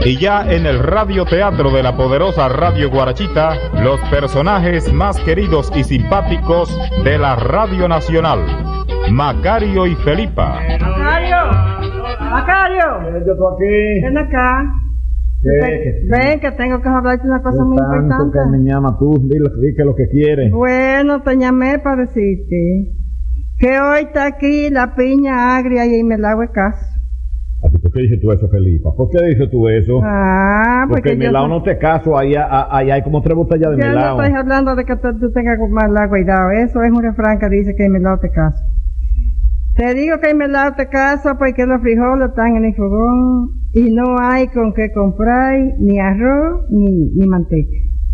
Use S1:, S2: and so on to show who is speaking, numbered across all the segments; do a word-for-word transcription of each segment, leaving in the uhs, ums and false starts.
S1: Y ya en el radioteatro de la poderosa Radio Guarachita, los personajes más queridos y simpáticos de la Radio Nacional, Macario y Felipa.
S2: Macario, Macario,
S3: yo estoy aquí.
S2: ven acá.
S3: ¿Qué?
S2: Ven, que tengo que hablarte una cosa muy
S3: Tanto
S2: importante.
S3: que me llama tú, dile, di que lo que quieres.
S2: Bueno, te llamé para decirte que hoy está aquí la piña agria y me la hago caso.
S3: ¿Por qué dices tú eso, Felipa? ¿Por qué dices tú eso?
S2: Ah, porque,
S3: porque
S2: yo
S3: melao
S2: soy-
S3: no te caso, ahí, ahí hay como tres botellas de
S2: Yo no
S3: melao.
S2: estoy hablando de que tú, tú tengas mal agua y dado. Eso es un refrán que dice que el melao te caso. Te digo que el melao te caso porque los frijoles están en el fogón y no hay con qué comprar ni arroz ni, ni manteca.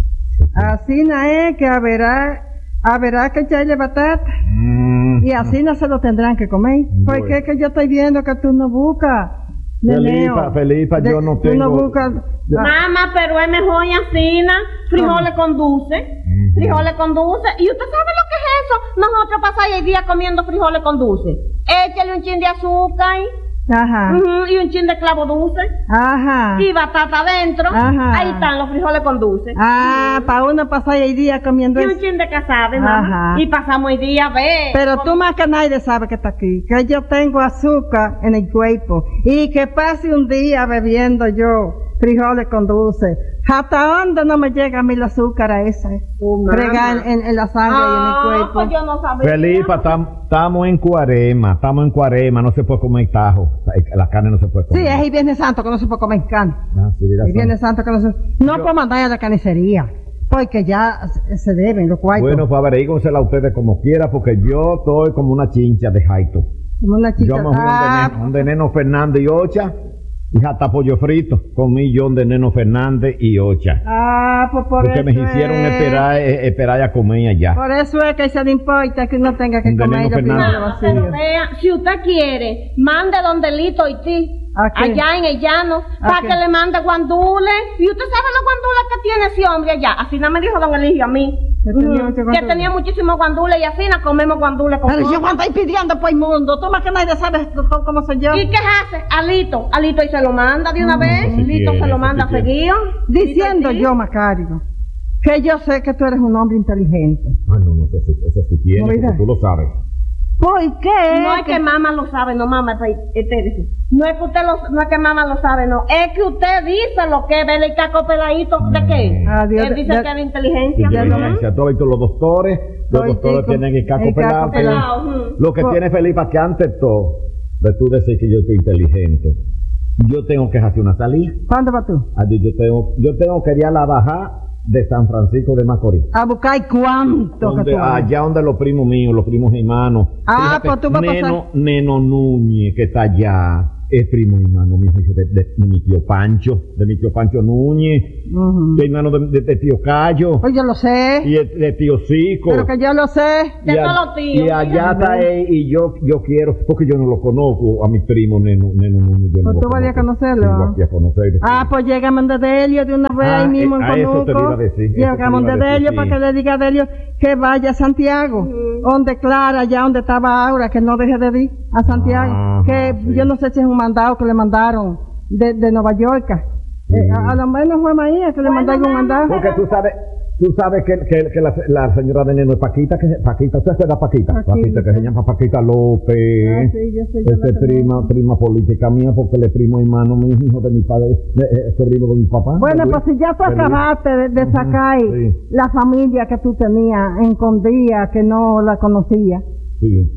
S2: Así no es que haberá, haberá que echarle batata
S3: Mm.
S2: y así no se lo tendrán que comer. Porque
S3: Bueno.
S2: es que yo estoy viendo que tú no buscas.
S3: Felipa,
S2: Neneo.
S3: Felipa, yo
S2: De-
S3: no
S2: Tú no
S3: tengo-
S2: buscas.
S3: yo-
S2: ah,
S4: Mamá, pero es mejor y asina, frijoles con dulce,
S3: Ujú.
S4: frijoles con dulce. ¿Y usted sabe lo que es eso? Nosotros pasamos el día comiendo frijoles con dulce. Échale un chin de azúcar
S2: Ajá.
S4: ujú, y un chin de clavo dulce
S2: Ajá.
S4: y batata adentro.
S2: Ajá.
S4: Ahí están los frijoles con dulce.
S2: Ah, para uno pasar el día comiendo
S4: Y un
S2: eso.
S4: chin de casabe, mamá.
S2: Ajá.
S4: Y pasamos el día a ver.
S2: Pero tú más que nadie sabe que está aquí, que yo tengo azúcar en el cuerpo y que pase un día bebiendo yo frijoles con dulce. ¿Hasta dónde no me llega a mí el azúcar a esa?
S4: Oh, mamá.
S2: Fregar en, en la sangre y en
S4: Ah,
S2: el cuerpo.
S4: pues yo no sabía.
S3: Felipa, estamos en cuarema, estamos en cuarema, no se puede comer tajo, la carne no se puede comer.
S2: Sí, es el Viernes Santo que no se puede comer carne.
S3: Ah, sí, mira,
S2: El Viernes Santo que no se... No
S3: Yo-
S2: puedo mandar a la carnicería, porque ya se- se deben los cuartos.
S3: Bueno, pues averígonsela a ustedes como quiera, porque yo estoy como una chincha de jaito.
S2: Como una chica.
S3: Yo me fui
S2: Ah,
S3: donde, Neno- donde Neno Fernández y Ocha, y hasta pollo frito, comí yo donde Neno Fernández y Ocha.
S2: ah, pues por
S3: Porque
S2: eso
S3: me hicieron
S2: es.
S3: esperar, eh, esperar a comer allá.
S2: Por eso es que se le importa que uno tenga que
S3: De
S2: comer
S3: Neno
S2: los frijoles
S3: Fernández.
S4: Mamá, pero
S2: vacíos.
S4: vea, si usted quiere, mande donde Lito y ti,
S2: ¿A qué?
S4: allá en el llano,
S2: ¿A
S4: para
S2: qué?
S4: que le mande guandules. Y usted sabe los guandules que tiene ese hombre allá. Así no me dijo don Eligio a mí.
S2: Que tenía
S4: Ujú,
S2: muchos
S4: que
S2: guandules.
S4: tenía muchísimos guandules y así no comemos guandules con
S2: Pero yo
S4: todo.
S2: cuando estoy pidiendo por el mundo, tú más que nadie sabes c- c- cómo soy yo.
S4: ¿Y qué hace? A Lito. A Lito y se lo manda de una vez.
S3: eso sí
S4: Lito
S3: quiere,
S4: se lo
S3: eso
S4: manda
S3: sí quiere.
S4: seguido.
S2: Diciendo
S4: Lito y ti.
S2: yo, Macario, que yo sé que tú eres un hombre inteligente.
S3: Ah, no, no, eso, sí- eso sí tiene,
S2: ¿No, verdad?
S3: porque tú lo sabes.
S2: ¿Por qué?
S4: No es que mamá lo sabe, no mamá, espérese. No es que usted lo, no es que mamá lo sabe, no. Es que usted dice lo que ve el caco peladito, ¿de qué?
S2: Adiós,
S4: Él dice
S2: de-
S4: que es de inteligencia.
S2: Ya no-
S3: Inteligencia, tú has visto los doctores, los
S2: Soy
S3: doctores
S2: tico,
S3: tienen el caco
S2: el caco
S3: pelado. pero
S4: pelado, ujú.
S3: Lo que
S2: Pues-
S3: tiene Felipa, que antes todo, de tú decir que yo soy inteligente, yo tengo que hacer una salida.
S2: ¿Cuándo vas tú?
S3: Ah, Yo yo tengo, yo tengo que ir a la baja de San Francisco de Macorís.
S2: A buscar cuánto que
S3: Donde,
S2: tú hagas.
S3: allá donde los primos míos, los primos hermanos.
S2: Ah, pues tú vas a
S3: Neno,
S2: pasar.
S3: Neno Núñez, que está allá, es primo hermano mío, hijo de, de- de mi tío Pancho, de mi tío Pancho Núñez,
S2: Ujú.
S3: de hermano de, de- de tío Cayo,
S2: Pues yo lo sé,
S3: y de, de tío Cico.
S2: pero que yo lo sé.
S4: De
S3: y, a-
S4: todos los tíos.
S3: y allá está él, y yo, yo quiero, porque yo no lo conozco, a mi primo Neno, Neno Núñez. yo no
S2: Pues
S3: lo
S2: tú vas a
S3: conozco.
S2: conocerlo.
S3: Sí, voy a conocerlo.
S2: Ah, pues llegamos de Delio de una vez
S3: Ah,
S2: ahí mismo
S3: eh,
S2: en
S3: a eso te
S2: Conuco.
S3: iba a decir, eso te
S2: Llegamos
S3: iba a
S2: de
S3: decir,
S2: Delio
S3: sí.
S2: para que le diga a Delio que vaya a Santiago. Donde Clara, allá donde estaba Aura, que no deje de ir a Santiago.
S3: Ajá,
S2: que
S3: sí.
S2: yo no sé si es un mandado que le mandaron de, de Nueva York. Eh, a, a lo menos fue María que le
S4: Bueno,
S2: mandaron un
S4: mamá,
S2: mandado.
S3: Porque tú sabes, tú sabes que, que, que la, la señora de Neno es Paquita, que Paquita, ¿usted acuerda Paquita?
S2: Paquita.
S3: Paquita, que se llama Paquita López.
S2: Ah, sí, yo sé, yo
S3: Este
S2: la
S3: prima, prima política mía, porque le primo hermano mío, hijo de mi padre, de, eh, sobrino de mi papá.
S2: Bueno,
S3: de
S2: pues si
S3: Luis.
S2: ya tú
S3: De Luis.
S2: acabaste de, de sacar
S3: sí.
S2: la familia que tú tenías escondida, que no la conocía,
S3: Sí.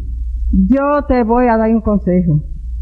S2: yo te voy a dar un consejo.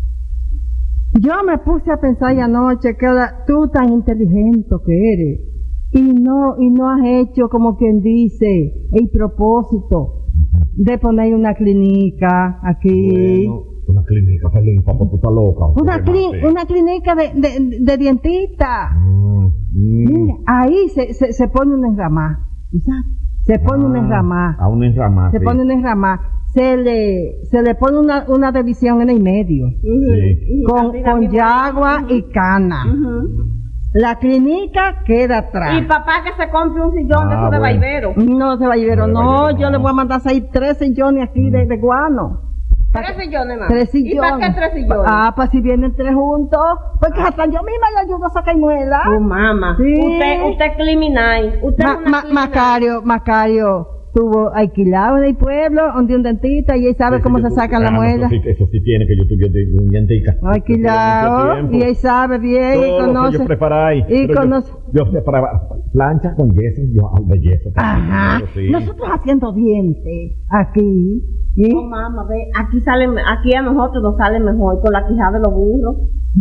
S2: Yo me puse a pensar anoche que ahora tú tan inteligente que eres y no y no has hecho como quien dice el propósito de poner una clínica aquí.
S3: Bueno, una clínica feliz, papá, tú estás loca.
S2: Una,
S3: ¿Qué
S2: clí-
S3: más?
S2: una clínica de, de, de dentista.
S3: Mm, mm.
S2: Mira, ahí se, se, se pone una enramada, ¿tú sabes? Se pone una
S3: Ah,
S2: enramada.
S3: A una enramada.
S2: Se
S3: sí.
S2: pone una enramada. Se le, se le pone una, una división en el medio.
S3: Sí.
S2: Con,
S4: Así,
S2: con
S4: así,
S2: yagua y cana.
S4: Ujú.
S2: La clínica queda atrás.
S4: Y papá que se compre un sillón de
S3: Ah,
S4: esos de
S3: bueno.
S4: vaivero.
S2: No se va a ir, pero
S3: No, de
S2: no,
S3: vaivero,
S2: yo
S3: no.
S2: le voy a mandar seis, tres sillones aquí de, de guano.
S4: Tres sillones más.
S2: Tres sillones.
S4: ¿Y para qué tres sillones?
S2: Ah, pues si vienen tres juntos, porque hasta yo misma le ayudo a sacar muela.
S4: Tu mamá.
S2: Sí.
S4: Usted, usted es criminal. Usted
S2: Ma-
S4: es una
S2: ma-
S4: criminal.
S2: Macario, Macario tuvo alquilado en el pueblo, donde un dentista, y él sabe
S3: Sí,
S2: cómo
S3: sí,
S2: se
S3: yo-
S2: sacan la
S3: ah, no,
S2: muela.
S3: Eso sí, eso sí tiene que yo tuve un dientica.
S2: Alquilado, y él sabe bien, y
S3: Todo
S2: conoce.
S3: yo preparáis.
S2: y
S3: pero
S2: conoce.
S3: Yo, yo preparaba plancha con yeso, yo ah, de yeso.
S2: Ajá.
S3: Sí.
S2: Nosotros haciendo dientes aquí. ¿sí?
S4: No, mamá, ve, aquí salen, aquí a nosotros nos sale mejor con la quijada de los burros.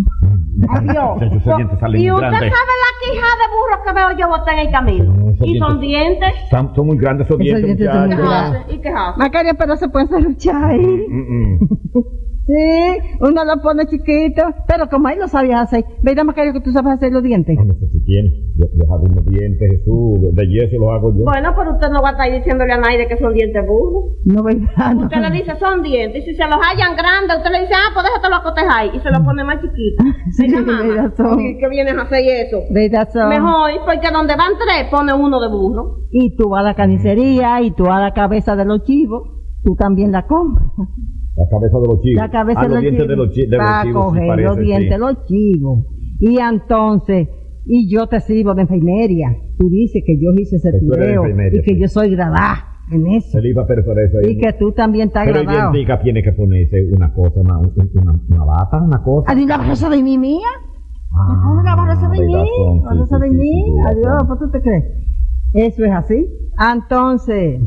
S4: Adiós.
S3: Esos dientes salen
S4: Y
S3: muy
S4: usted
S3: grandes.
S4: sabe la quijada de burro que veo yo botar en el camino.
S3: No, esos
S4: Y son
S3: dientes-
S4: dientes.
S3: Son, son muy grandes esos
S2: Esos
S3: dientes,
S2: dientes son
S4: ¿Qué
S2: muy
S3: muchachos.
S2: grandes.
S4: hace? ¿Y qué hace?
S2: Macario, pero se puede serruchar ahí.
S3: Mm, mm.
S2: Sí, uno lo pone chiquito, pero como él lo sabía hacer. ¿Verdad, Macario, que tú sabes hacer los dientes?
S3: Ah, no sé si tiene. Yo, yo hago unos dientes, Jesús. De yeso los hago yo.
S4: Bueno, pero usted no va a estar diciéndole a nadie que son dientes burros.
S2: No, ¿verdad? No.
S4: Usted le dice son dientes. Y si se los hallan grandes, usted le dice, ah, pues déjate los cotejar ahí. Y se los pone más chiquitos.
S2: Sí,
S4: ¿Verdad, mamá?
S2: verdad son.
S4: ¿Y qué vienes a hacer eso?
S2: ¿Verdad son?
S4: Mejor, porque donde van tres, pone uno de burro.
S2: Y tú a la carnicería y tú a la cabeza de los chivos, tú también la compras.
S3: La cabeza de los chivos.
S2: La cabeza
S3: ah,
S2: de
S3: los
S2: los
S3: dientes
S2: chivos.
S3: de los, chi- de los
S2: Va a
S3: chivos. sí
S2: coger
S3: parece,
S2: los dientes
S3: sí.
S2: de los chivos. Y entonces, y yo te sirvo de enfermería. Tú dices que yo hice ese
S3: Que tú eres
S2: estudio
S3: enfermería,
S2: y que
S3: sí.
S2: yo soy gradá en eso.
S3: Se le iba a perforar eso ahí.
S2: Y que tú también estás
S3: Pero el
S2: gradado.
S3: dientica tiene que ponerse una cosa, una, una, una bata, una cosa.
S2: ¿Adiós la barrosa de mí mía?
S3: Ah,
S2: ¿Cómo la barrosa de mí?
S3: verdad son,
S2: La barrosa
S3: sí,
S2: de
S3: sí,
S2: mí.
S3: sí, sí, verdad
S2: Adiós,
S3: son.
S2: pues tú te crees. Eso es así. Entonces,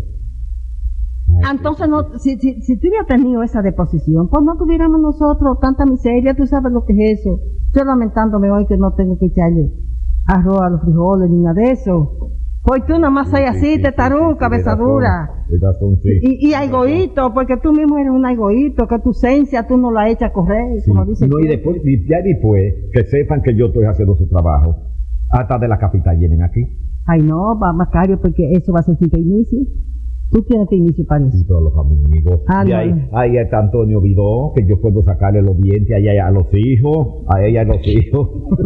S2: entonces no, si, si, si tú hubieras tenido esa deposición, pues no tuviéramos nosotros tanta miseria, tú sabes lo que es eso. Yo lamentándome hoy que no tengo que echarle arroz a los frijoles ni nada de eso. Pues tú nomás
S3: Sí,
S2: hay
S3: sí,
S2: así,
S3: sí,
S2: te
S3: sí,
S2: tarú,
S3: sí, sí,
S2: cabeza
S3: verdad
S2: dura.
S3: son, verdad son, sí.
S2: Y, y egoíto, porque tú mismo eres un egoíto, que tu esencia tú no la echas a correr,
S3: Sí.
S2: como dice
S3: No, y
S2: el
S3: después, y ya después, que sepan que yo estoy haciendo su trabajo, hasta de la capital vienen aquí.
S2: Ay, no, va, Macario, porque eso va a ser sin te inicio. Tú tienes tu inicio para eso.
S3: Y todos los amigos.
S2: Ah,
S3: y
S2: no.
S3: ahí, ahí está Antonio Vidó, que yo puedo sacarle los dientes ahí a los hijos, a ella a los hijos.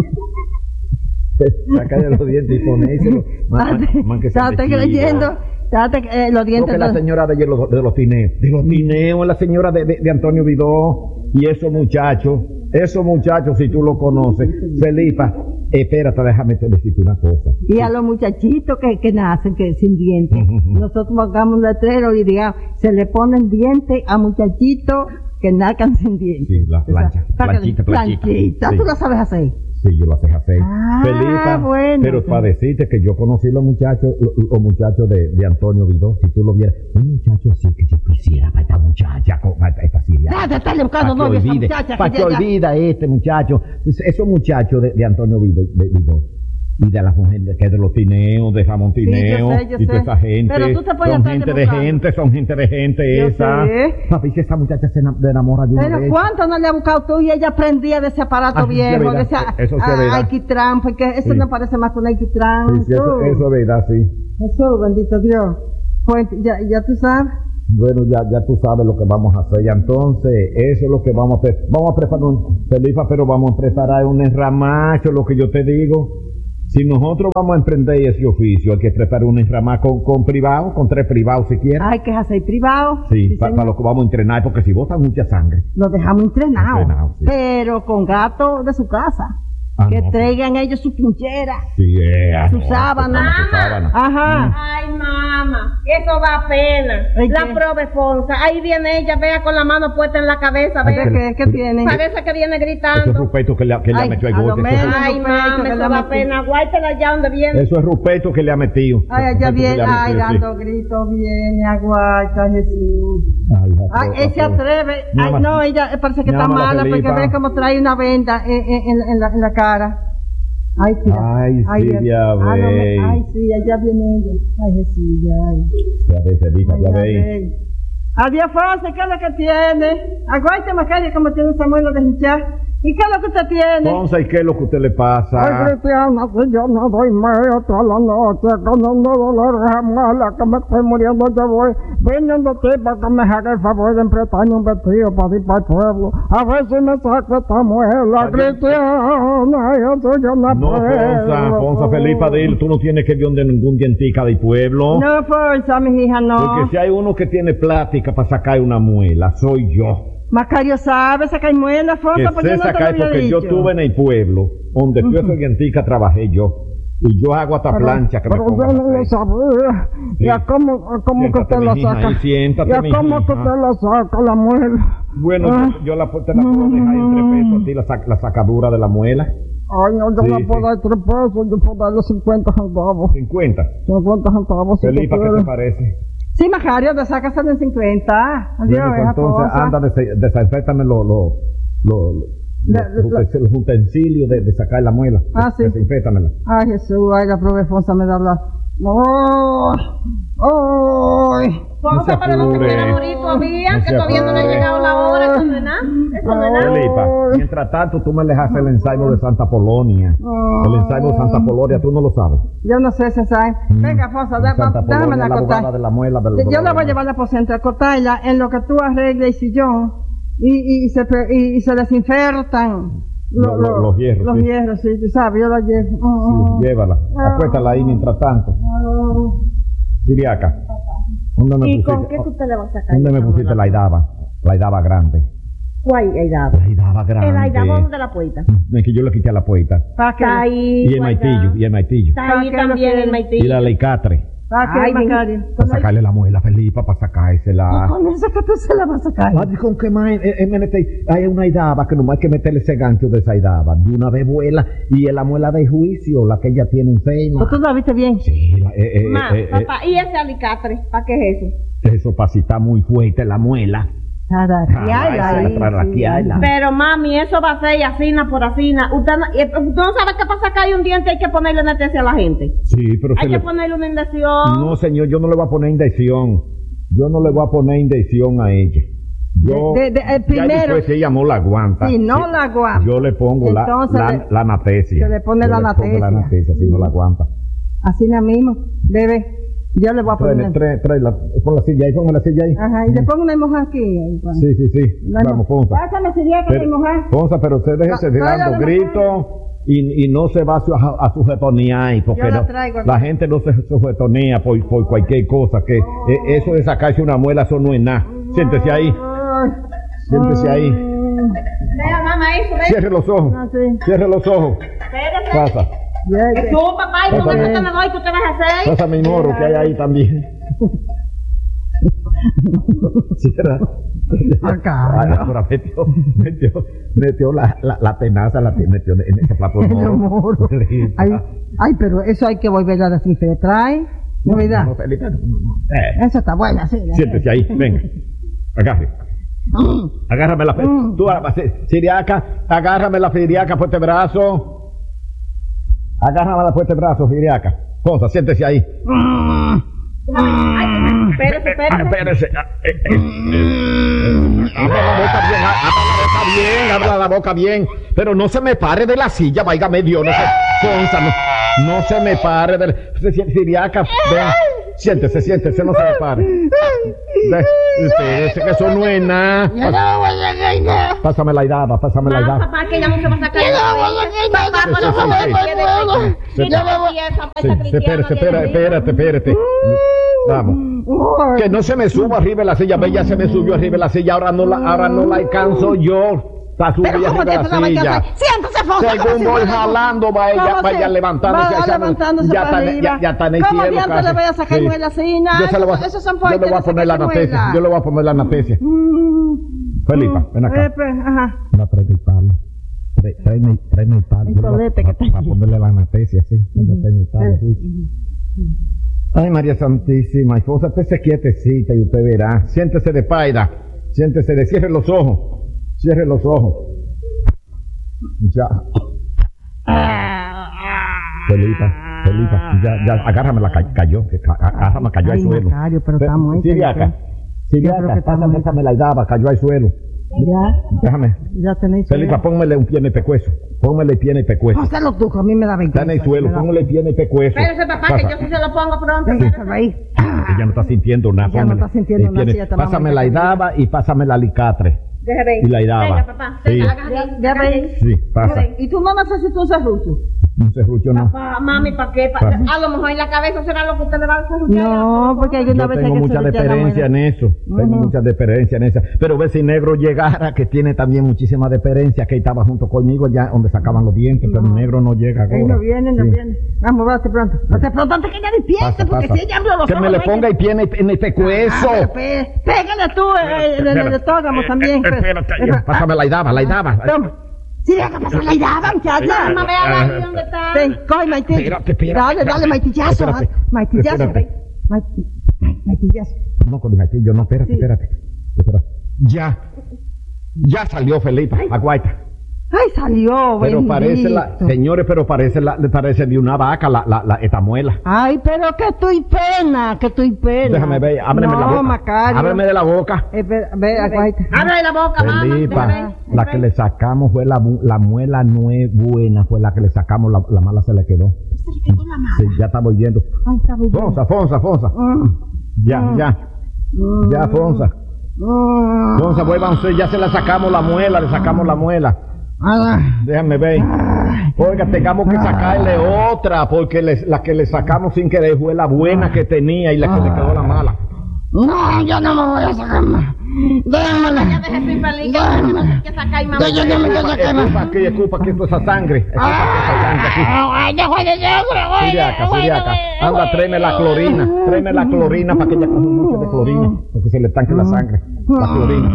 S3: Sacarle los dientes y ponérselos. Man, man, man, que se
S2: Estate
S3: investiga.
S2: creyendo, estate, eh, los
S3: Creo
S2: dientes
S3: que la
S2: de-
S3: señora de, los, de los tineos, de los tineos, la señora de, de, de Antonio Vidó, y esos muchachos, esos muchachos, si tú lo conoces, Felipa, espérate, déjame te decirte una cosa.
S2: y a los muchachitos que, que nacen que sin dientes.
S3: Ujú, ujú.
S2: Nosotros pongamos un letrero y digamos, se le ponen dientes a muchachitos que nazcan sin dientes.
S3: Sí, la plancha,
S2: para que-
S3: planchita, planchita.
S2: planchita.
S3: Sí.
S2: Tú lo sabes hacer.
S3: Sí, yo lo sé hacer.
S2: Ah,
S3: Felipa,
S2: bueno.
S3: pero para decirte que yo conocí los muchachos, los, los muchachos de, de Antonio Vidó, si tú lo vieras, un muchacho así que yo quisiera para esta muchacha, con- para esta siriana.
S2: Trata de estarle buscando
S3: Para que
S2: novio a esa
S3: olvide,
S2: muchacha,
S3: para
S2: que
S3: que
S2: ya- ya-
S3: olvida este muchacho, esos muchachos de, de Antonio Vidó, de Vidó, y de las mujeres que es de los tineos, de Ramón Tineo,
S2: Sí, yo sé, yo
S3: y toda
S2: sé.
S3: esa gente,
S2: Pero tú te puedes
S3: son
S2: estar
S3: gente de
S2: buscando.
S3: gente, son gente de gente
S2: Yo
S3: esa.
S2: sé.
S3: Papi, si esa muchacha se ena- enamora de uno
S2: Pero
S3: de ellos.
S2: ¿cuánto no le ha buscado tú y ella aprendía de ese aparato
S3: Ah, sí,
S2: viejo,
S3: es
S2: de
S3: verdad.
S2: ese
S3: Eso sí es verdad.
S2: alquitrán, porque eso
S3: Sí.
S2: no parece más que un alquitrán.
S3: Sí, sí, eso, eso es verdad, sí.
S2: Eso, bendito Dios. Pues ya, ya tú sabes.
S3: Bueno, ya, ya tú sabes lo que vamos a hacer. Y entonces, eso es lo que vamos a hacer. Vamos a preparar un, Felipa, pero vamos a preparar un enramacho, lo que yo te digo. Si nosotros vamos a emprender ese oficio, hay que preparar un enramacho con, con privado, con tres privados si quieres.
S2: Hay que hacer privado.
S3: Sí, para
S2: señor.
S3: lo que vamos a entrenar, porque si botan mucha sangre.
S2: Lo dejamos entrenado.
S3: Entrenado, sí.
S2: Pero con gato de su casa.
S3: Ah,
S2: que
S3: no, sí.
S2: traigan ellos su pinchera.
S3: Sí, eh, ah,
S2: Su
S3: no,
S2: sábana.
S3: pues, vamos, su sábana.
S2: Ajá.
S4: Ay, mamá, eso da pena.
S2: Ay,
S4: La
S2: ¿qué?
S4: prove Fonsa, ahí viene ella, vea con la mano puesta en la cabeza,
S3: Ay,
S4: vea.
S2: ¿Qué, qué, qué tienen?
S4: Parece que viene
S3: Eso es
S4: gritando.
S3: Ruperto que le, que le ha
S2: Ay,
S3: metido el
S2: a lo
S3: golpe. Eso,
S2: menos.
S3: es-
S4: Ay,
S2: Ruperto,
S4: mamá,
S2: que
S4: eso
S2: la
S4: da
S2: metí.
S4: pena. Guárdela allá donde viene.
S3: eso es Ruperto que le ha metido.
S2: Ay, allá
S3: Ruperto que
S2: viene,
S3: le ha
S2: ay,
S3: metido, sí.
S2: dando gritos, viene, aguanta, Jesús.
S3: Ay,
S2: Ay,
S3: Jacob,
S2: él se
S3: Jacob.
S2: atreve.
S3: Mi
S2: Ay,
S3: ama-
S2: no, ella eh, parece que
S3: mi
S2: está
S3: ama la
S2: mala porque
S3: Felipa.
S2: ve cómo trae una venda en, en, en la- en la, en la cara. Ay, tía.
S3: Ay, sí,
S2: Dios.
S3: ya
S2: Ah, no, me-
S3: ve.
S2: Ay, sí, allá viene ella. Ay, Jesús, ya. Ay.
S3: Ya ves, Felipa,
S2: Ay,
S3: ya
S2: ya
S3: ves.
S2: ve. Adiós, Fonse, ¿qué es lo que tiene? Aguante, Macario, como tiene Samuel de hinchar. ¿Y qué es lo que usted tiene?
S3: Entonces, ¿y qué es lo que a usted le pasa?
S2: Ay, Cristiana, si yo no doy medio toda la noche con un dolor jamás que me estoy muriendo, yo voy viniendo a ti para que me haga el favor de emprestarme un vestido para ir para el pueblo. A ver si me saca esta muela,
S3: Ay,
S2: Cristiana, yo eso yo no,
S3: No,
S2: puedo.
S3: Fonsa, Fonsa, Felipa, dile, tú no tienes que ver de ningún dientica del pueblo.
S2: No, Fonsa, mi hija, no.
S3: Porque si hay uno que tiene plática para sacar una muela, soy yo.
S2: Macario sabe sacar muelas,
S3: Que
S2: Fonsa, pues yo
S3: sé
S2: no te lo
S3: sacar
S2: había
S3: porque
S2: dicho.
S3: yo estuve en el pueblo, donde fui a esa dientica, trabajé yo. Y yo hago hasta plancha que me
S2: Pero
S3: pongan
S2: yo no lo
S3: aceite.
S2: sabía.
S3: Sí.
S2: ¿Y a cómo, a cómo que
S3: Siéntate,
S2: usted la
S3: mi hija,
S2: saca?
S3: ahí, siéntate,
S2: ¿Y a
S3: mi
S2: cómo que
S3: hija.
S2: usted la saca, la muela?
S3: Bueno,
S2: Ah.
S3: yo, yo la, te la puedo dejar en tres pesos a ti, la, sac- la sacadura de la muela.
S2: Ay, no, yo
S3: Sí,
S2: no puedo
S3: sí.
S2: dar tres pesos, yo puedo darle cincuenta centavos.
S3: cincuenta.
S2: cincuenta centavos, si
S3: Felipa,
S2: tú
S3: ¿qué te
S2: quieres.
S3: parece?
S2: Sí, Macario, te sacas en cincuenta. Adiós,
S3: Bueno, pues
S2: esa
S3: entonces,
S2: cosa.
S3: anda, des- desinféctame los lo, lo, lo-
S2: La-
S3: los
S2: la-
S3: uten- los utensilios de, de sacar la muela.
S2: Ah, sí.
S3: Desinfétamela.
S2: Ay, Jesús, ay, la profe Fonsa me da la... ¡Ay! ¡Ay!
S4: Fonsa, pero no se
S3: apure.
S4: quiera morir todavía,
S3: No
S4: que
S3: se
S4: todavía no le ha
S3: apure.
S4: llegado la hora, eso no es nada, eso no es nada.
S3: Felipa, mientras tanto tú me dejas el ensayo de Santa Polonia. El ensayo de Santa Polonia, tú no lo sabes.
S2: Yo no sé si sabe. Venga, Fonsa, da-
S3: Santa
S2: déjame
S3: Polonia,
S2: la
S3: la abogada
S2: cortar.
S3: de la muela. Del,
S2: Yo la voy a llevar a la aposento a cortarla en lo que tú arregles el sillón y, y, se, pe- y, y se desinfectan
S3: Lo- lo- los hierros,
S2: Los
S3: sí.
S2: hierros, sí, tú sabes, yo los llevo.
S3: Sí, llévala. Acuéstala ahí mientras tanto. Siriaca, ¿dónde me
S4: ¿Y
S3: pusiste?
S4: con qué tú te le vas a sacar?
S3: ¿Dónde me
S4: esa
S3: pusiste
S4: muela?
S3: la aidaba? La aidaba grande.
S4: ¿Cuál aidaba?
S3: La aidaba grande.
S4: El aidabón de la puerta.
S3: Es que yo le quité a la puerta.
S2: ¿Para qué?
S4: Está ahí.
S3: Y el maitillo, y el maitillo.
S4: Está ahí
S2: ¿Para qué
S4: también
S2: lo
S4: el
S2: que-
S3: Y
S4: maitillo.
S3: la leicatre.
S2: ¿Para qué,
S4: Ay,
S2: Macario?
S3: Para sacarle la muela, Felipa, para sacársela.
S2: Con eso que tú se la vas a sacar.
S3: Ay, con que más, eh, eh, menete, hay una aidaba que nomás hay que meterle ese gancho de esa aidaba. De una vez vuela y es la muela de juicio, la que ella tiene encima.
S2: ¿Tú la viste bien?
S3: Sí, la- eh, eh,
S4: Ma,
S3: eh, eh,
S4: papá, ¿y ese alicate? ¿Para qué es eso?
S3: eso para si está muy fuerte la muela.
S2: Para
S3: Ah, esa, para raquearla.
S4: Pero mami, eso va a ser asina por asina. Usted no, eh, usted no sabe que para sacar un diente hay que ponerle anestesia a la gente.
S3: Sí, pero
S4: Hay
S3: se
S4: que
S3: le...
S4: ponerle una inyección.
S3: No, señor, yo no le voy a poner inyección. Yo no le voy a poner inyección a ella. Yo,
S2: De- de- de- eh,
S3: ya
S2: primero-
S3: después si ella no la aguanta.
S2: Si no
S3: sí,
S2: la aguanta.
S3: Yo le pongo la,
S2: Entonces
S3: la,
S2: le-
S3: la anestesia.
S2: se le pone
S3: Yo
S2: la
S3: le pongo la
S2: anestesia.
S3: anestesia si no la aguanta.
S2: Así la mismo. Bebe, yo le voy a
S3: Trae,
S2: poner.
S3: trae, trae la, pon la silla ahí, ponme la silla ahí.
S2: Ajá, y le pongo una moja aquí. ahí, bueno.
S3: Sí, sí, sí.
S2: La
S3: Vamos,
S2: mo-
S3: Ponza.
S2: Pásame si ya que
S3: Pero-
S2: me mojar.
S3: Ponza, pero usted déjese
S2: No,
S3: de
S2: no,
S3: dando
S2: yo no me
S3: gritos y, y no se va a, su- a, a sujetonear, porque
S2: Yo la
S3: no-
S2: traigo aquí.
S3: la gente no se sujetonea por, por cualquier cosa, que eh, eso de sacarse una muela, eso no es nada. Siéntese ahí,
S2: Ay,
S3: siéntese ahí.
S4: Vea, mamá, eso, ve.
S3: Cierre los ojos,
S2: ah, sí.
S3: cierre los ojos.
S4: Espérese.
S3: Pasa,
S2: Ya, ya.
S4: Tú, papá, y con
S3: Pásame.
S4: eso que me voy, ¿qué usted vas a hacer?
S3: pasa mi moro que hay ahí también. Cierra.
S2: Acá.
S3: Ay, ahora metió, metió, metió la, la, la tenaza, la metió en ese plato de
S2: Yo
S3: moro.
S2: moro. Ay, ay, pero eso hay que volver a desinfectar. ¿No
S3: No,
S2: verdad?
S3: no, Felipe, no, no, no. Eh,
S2: Eso está bueno, sí.
S3: siéntese ahí, venga. Agarre. Agárrame la fe. Tú, ah, sí, Siriaca, agárrame la Siriaca por este brazo. Agárrame la por este brazo, Siriaca. Ponza, siéntese ahí.
S4: Ay, espérese,
S3: Ah,
S4: espérese.
S3: espérese. Ah, eh, eh, eh. Abra la boca bien, ah, abra la boca bien, abra la boca bien. Pero no se me pare de la silla, váigame Dios, no se, Ponza, no, no se me pare de la, Siriaca, ven, siéntese, siéntese, no se me pare. Ve, espérese, que eso no es nada. Pas- Pásame la idaba, pásame la
S4: Ah,
S3: idaba.
S4: papá, que ya no se va a sacar. Papá,
S3: Sí,
S4: pero
S3: sí, sí,
S4: no
S3: sí.
S4: quiere.
S3: Sí,
S4: Si no me empieza,
S3: Sí,
S4: esa
S3: sí, espérate, espérate, espérate, espérate. Vamos.
S2: Ay,
S3: Que no se me suba arriba de la silla, ve, ya se me subió arriba de la silla, ahora no la, ahora no la alcanzo yo. Está subida
S2: pero ¿cómo
S3: arriba de
S2: te
S3: la
S2: se la va a
S3: silla.
S2: alcanzar? Siéntese, Fonsa. ¿cómo
S3: Según
S2: se
S3: voy
S2: va a-
S3: jalando, va ella,
S2: ¿Cómo
S3: vaya
S2: se-
S3: levantándose.
S2: va
S3: ya está-
S2: levantándose
S3: ya,
S2: para
S3: está,
S2: arriba?
S3: ya, ya está en el
S2: ¿Cómo
S3: cielo
S2: diantre
S3: casi.
S2: le voy a sacar
S3: Sí.
S2: muela así? Nah,
S3: Yo se lo voy a-
S2: esos son
S3: yo le voy a
S2: fuertes,
S3: poner la
S2: no saques
S3: anestesia.
S2: muela.
S3: Yo le voy a poner la anestesia.
S2: Mm,
S3: Felipa,
S2: mm,
S3: ven acá.
S2: eh, pues, ajá.
S3: No, tráeme el palo. Trae- Tráeme, tráeme el palo.
S2: El
S3: Yo le voy a-
S2: tolete que está
S3: Para
S2: aquí.
S3: ponerle la anestesia, sí. Tráeme el palo, sí. Ay, María Santísima, esposa, estése quietecita y usted verá. Siéntese de paida. Siéntese de, cierre los ojos. Cierre los ojos. Ya. Felipa, Felipa, ya, ya, agárrame la ca- cayó, que ca- agárrame, cayó al
S2: Ay,
S3: suelo.
S2: Macario, pero está muerto,
S3: Siriaca,
S2: yo creo
S3: Siriaca,
S2: que está
S3: pásame,
S2: muerto.
S3: pásame la idaba, cayó al suelo.
S2: Ya,
S3: Déjame.
S2: ya tenéis.
S3: Felipa, pónmele un pie en el pecuezo. Póngmele el pie en el pecuezo.
S2: Pásalo tú, que a mí me da
S3: Está
S2: vergüenza.
S3: en el suelo,
S2: me da-
S3: póngale el pie en el pecuezo.
S4: Espérese, papá, que
S3: Pasa.
S4: yo sí se lo pongo pronto.
S2: Venga, déjalo ahí.
S3: Ella no está sintiendo nada.
S2: Ya no
S3: póngale
S2: está sintiendo
S3: el pie
S2: nada,
S3: en el-
S2: sí, ya está
S3: Pásame
S2: mamá,
S3: la
S2: ya
S3: idaba y pásame la alicatre.
S4: Deja ver.
S3: Y la daba.
S4: Venga, papá.
S3: Sí.
S4: Venga, haga ahí,
S2: Ya
S4: haga ahí.
S2: ves.
S3: Sí, pasa.
S2: ¿Y tú no necesitas un serrucho?
S3: Un serrucho no.
S4: Papá, mami, ¿para qué? Pa-
S3: Pasa.
S4: A lo mejor en la cabeza será lo que usted le va a hacer.
S2: No, porque hay una
S3: Yo
S2: vez
S3: tengo
S2: que
S3: mucha
S2: serruchar la
S3: deferencia en
S2: muela.
S3: eso, tengo
S2: Ujú.
S3: mucha deferencia en eso. Pero ve si Negro llegara, que tiene también muchísima deferencia, que estaba junto conmigo ya donde sacaban los dientes, pero Negro no llega ahora.
S2: Él no viene, no
S3: Sí.
S2: viene. Vamos, vate pronto. Vate pronto antes que ella despierte,
S3: Pasa,
S2: porque
S3: pasa.
S2: si ella abre los
S3: Que
S2: ojos...
S3: me le
S2: ve
S3: ponga y tiene en este cueso.
S2: Ah, pero pe- Pégale tú eh, en el estómago también. pues.
S3: Espérate,
S2: Eh,
S3: ya, pásame la idaba, la idaba.
S2: Toma. Sí, acá pasa la idaba, muchacha.
S4: Mamá, ve a ver dónde está.
S2: Ven, coge, Maití.
S3: Espérate, espérate,
S2: Dale, dale,
S3: espérate.
S2: Maitillazo.
S3: Espérate.
S2: Maitillazo,
S3: Espérate.
S2: ven. Maiti- Maitillazo.
S3: No, con el yo no, espérate,
S2: Sí.
S3: espérate. Espérate. Ya, ya salió Felipa, aguaita.
S2: Ay, salió,
S3: Pero parece la,
S2: bendito.
S3: señores, pero parece la, parece de una vaca la, la, la, esta muela.
S2: Ay, pero que estoy pena, que estoy pena.
S3: Déjame ver, ábreme
S2: no,
S3: la boca.
S2: Macario.
S3: Ábreme de la boca.
S2: Eh, ve, ve, aguaita.
S4: Abre la boca, mamá.
S3: Felipa,
S4: Deja ver.
S3: la que le sacamos fue la, bu- la muela no es buena, fue la que le sacamos, la, la mala se le quedó. Sí, ya está volviendo.
S2: Ay, está muy bien.
S3: Fonsa, Fonsa, Fonsa.
S2: Mm,
S3: Ya,
S2: Mm.
S3: ya.
S2: mm,
S3: Ya, Fonsa.
S2: mm.
S3: Fonsa, vuelvan ustedes, ya se la sacamos la muela, le sacamos la muela.
S2: Ah,
S3: Déjame ver. Oiga, tengamos que sacarle otra, porque le- la que le sacamos sin querer fue la buena que tenía y la que le quedó la mala.
S2: No, yo no me voy a sacar más. Déjamela.
S4: Ya deje su infeliz, que
S2: Déjamela.
S4: que saca y mamá.
S2: Que yo no me quiero sacar
S3: Escupa
S2: más.
S3: aquí, escupa aquí toda esa sangre. Escupa toda esa sangre aquí.
S2: Ay, ya fue de sangre,
S3: Siriaca, Siriaca. Anda, tráeme la clorina. Tráeme la clorina para que ella coja mucho de clorina. Porque se le estanque la sangre. La clorina.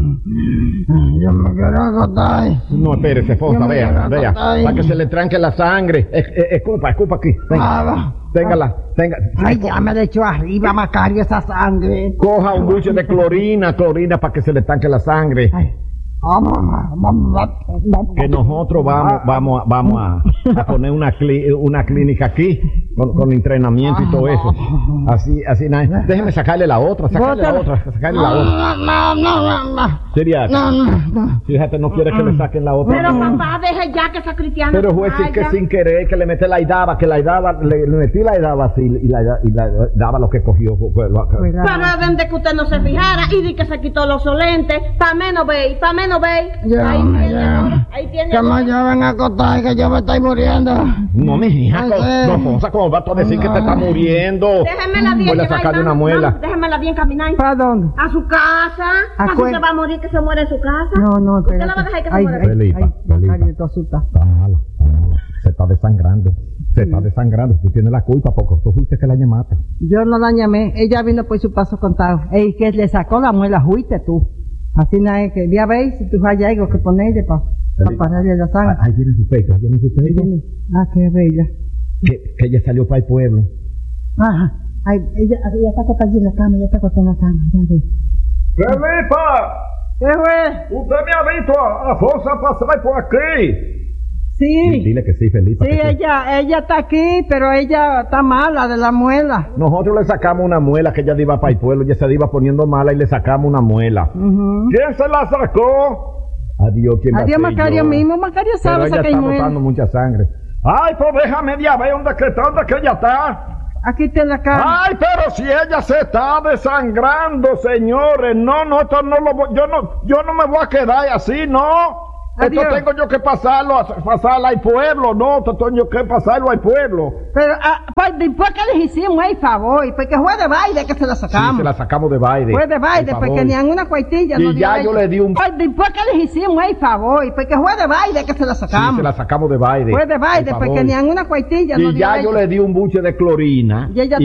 S2: Yo me quiero acostar.
S3: No, espérese, Fonsa,
S2: Yo me
S3: vea,
S2: quiero
S3: vea.
S2: acostar.
S3: Para que se le tranque la sangre. Es- es- Escupa, escupa aquí. Venga.
S2: Ah,
S3: Téngala, tenga.
S2: Ay, ya me le echó arriba, Macario, esa sangre.
S3: Coja un buche de clorina, clorina para que se le estanque la sangre.
S2: Ay, vamos, vamos, vamos.
S3: Que nosotros vamos, vamos, a- vamos a, a poner una, cli- una clínica aquí con, con entrenamiento y todo eso. Así, así nada. Déjeme sacarle la otra, sacarle la
S2: Bótala.
S3: otra, sacarle la otra.
S2: No, no, no, no.
S3: Siriaca,
S2: No, no, no.
S3: fíjate, no quiere que le saquen la otra.
S4: Pero papá, deja ya que esa cristiana.
S3: Pero juez, sí que
S4: vaya.
S3: sin querer, que le mete la idaba, que la idaba, le, le metí la idaba así, y la, y la daba lo que cogió. Fue, fue lo-
S2: Cuidado.
S4: Pero desde que usted no se fijara y di que se quitó los solentes, pa' menos veis, pa' menos veis.
S2: Ya,
S4: Ahí tiene
S2: ya.
S4: ahora, ahí tiene
S2: Que me
S4: ahora.
S2: lleven a acostar, que yo me estoy muriendo.
S3: No, mi hija,
S2: Ay,
S3: co-
S2: sí.
S3: no, Fonsa, ¿cómo vas tú a decir que te está muriendo?
S4: Déjemela bien.
S3: Voy a
S4: que
S3: sacarle
S4: vaya,
S3: una muela.
S4: no, déjemela bien caminar.
S2: ¿Para dónde?
S4: A su casa.
S2: ¿A
S4: Así
S2: cuál?
S4: se va a morir, que se muere en su casa.
S2: No, no,
S4: ¿Usted
S2: espérate.
S4: la va a dejar que se
S2: Ay,
S4: muera?
S2: ay,
S3: Felipa,
S2: ay,
S3: Felipa.
S2: Macario, tú asustas.
S3: Está mala, está mala. Se está desangrando. Se está desangrando. Tú tienes la culpa porque tú fuiste que la llamaste.
S2: Yo no la llamé, ella vino por su paso contado. Ey, que le sacó la muela, fuiste tú. Así nada es que, ya veis, si tú hay algo que ponerle para
S3: Felipa.
S2: pararle la sangre.
S3: Ahí viene su pecho, ahí viene su pecho.
S2: Ah, qué bella.
S3: Que, que ella salió para el pueblo.
S2: Ajá. Ay, ella, ella está acostada allí en la cama, ella está acostada en la cama. Ya ves.
S3: ¡Felipa!
S2: ¿Qué fue?
S3: ¿Usted me ha visto a, a Fonsa pasar por aquí?
S2: Sí.
S3: Dile que sí, Felipa.
S2: Sí,
S3: que sí.
S2: ella, ella está aquí, pero ella está mala de la muela.
S3: Nosotros le sacamos una muela que ella iba para el pueblo, ella se iba poniendo mala y le sacamos una muela.
S2: Ujú.
S3: ¿Quién se la sacó? Adiós, ¿quién va a
S2: Adiós,
S3: ser
S2: Macario
S3: yo?
S2: mismo. Macario
S3: Pero
S2: sabe
S3: ella
S2: sacar
S3: está
S2: muela.
S3: botando mucha sangre. Ay, pues déjame ya ver dónde que está, dónde que ella está.
S2: Aquí está en la cama.
S3: Ay, pero si ella se está desangrando, señores. No, no, esto no lo voy, yo no, yo no me voy a quedar así, no. Esto
S2: Adiós.
S3: tengo yo que pasarlo, a- pasarlo al pueblo, no, esto tengo yo que pasarlo al pueblo.
S2: Pero, ah, pues, después que les hicimos el favor, porque fue de baile que se la
S3: Sí,
S2: sacamos.
S3: se la sacamos de baile.
S2: Fue de baile,
S3: por
S2: porque
S3: favor.
S2: ni en una cuartilla
S3: Y
S2: no dio
S3: ya yo
S2: ella.
S3: le di un-
S2: Pues, después que les hicimos el favor, porque fue de baile que se la
S3: Sí,
S2: sacamos.
S3: se la sacamos de baile.
S2: Fue de baile,
S3: por
S2: porque
S3: favor.
S2: ni en una cuartilla no
S3: Y
S2: dio
S3: ya
S2: ella.
S3: yo le di un buche de clorina.
S2: Y ella